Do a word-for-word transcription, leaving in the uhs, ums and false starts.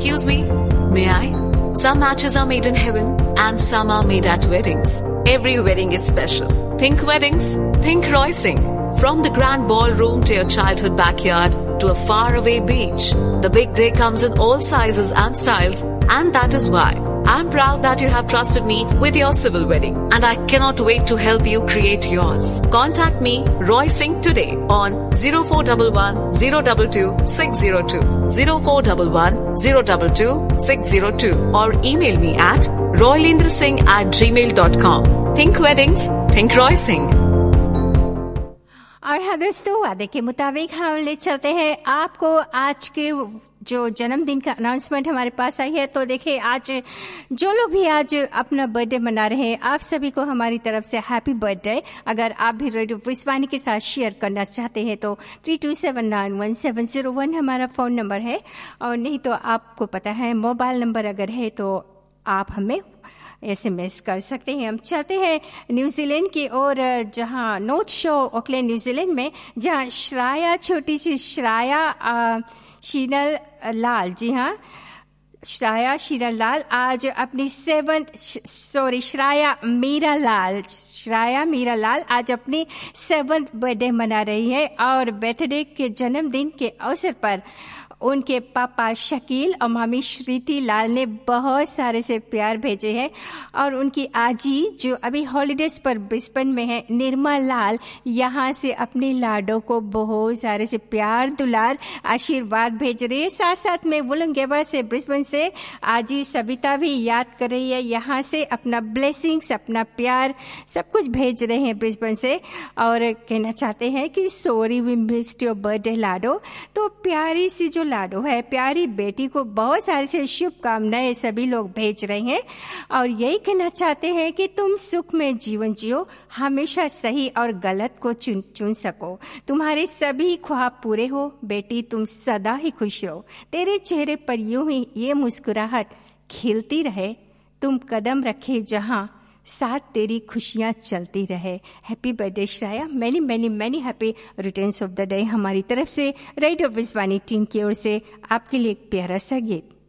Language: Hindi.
Excuse me, may I? Some matches are made in heaven and some are made at weddings. Every wedding is special. Think weddings, think Roysing. From the grand ballroom to your childhood backyard to a faraway beach, the big day comes in all sizes and styles, and that is why I'm proud that you have trusted me with your civil wedding, and I cannot wait to help you create yours. Contact me, Roysing, today on zero four one one, zero two two, six zero two, zero four one one, zero two two, six zero two, or email me at roylendrasingh at gmail dot com. Think weddings, think Roysing. और हाँ दोस्तों, वादे के मुताबिक हम ले चलते हैं आपको आज के जो जन्मदिन का अनाउंसमेंट हमारे पास आई है। तो देखिए, आज जो लोग भी आज अपना बर्थडे मना रहे हैं, आप सभी को हमारी तरफ से हैप्पी बर्थडे। अगर आप भी रेडियो विस्वानी के साथ शेयर करना चाहते हैं तो three to seven nine one seven zero one हमारा फोन नंबर है, और नहीं तो आपको पता है मोबाइल नंबर अगर है तो आप हमें एसएमएस कर सकते हैं। हम चलते हैं न्यूजीलैंड की ओर, जहां नोट शो ऑकलैंड न्यूजीलैंड में, जहां श्राया, छोटी सी श्राया शीनल लाल, जी हाँ, श्राया शीनल लाल आज अपनी सेवन सॉरी श्राया मीरा लाल श्राया मीरा लाल आज अपनी सेवंथ बर्थडे मना रही है। और बर्थडे के जन्मदिन के अवसर पर उनके पापा शकील और मामी श्रीति लाल ने बहुत सारे से प्यार भेजे हैं, और उनकी आजी जो अभी हॉलीडेज पर ब्रिस्बेन में है, निर्मा लाल, यहाँ से अपने लाडो को बहुत सारे से प्यार दुलार आशीर्वाद भेज रही है। साथ साथ में वुलंगेवा से ब्रिस्बेन से आजी सविता भी याद कर रही है, यहाँ से अपना ब्लेसिंग्स, अपना प्यार सब कुछ भेज रहे हैं ब्रिस्बेन से, और कहना चाहते हैं कि sorry we missed your birthday लाडो। तो प्यारी सी जो लाडो है, प्यारी बेटी को बहुत सारे से शुभकामनाएं सभी लोग भेज रहे हैं, और यही कहना चाहते हैं कि तुम सुख में जीवन जियो, हमेशा सही और गलत को चुन चुन सको, तुम्हारे सभी ख्वाब पूरे हो बेटी, तुम सदा ही खुश रहो, तेरे चेहरे पर यूं ही ये मुस्कुराहट खिलती रहे, तुम कदम रखे जहां साथ तेरी खुशियां चलती रहे। Happy birthday श्राया, many many many happy returns of the day हमारी तरफ से रेडियो विस्वानी टीम की ओर से आपके लिए एक प्यारा सा गीत।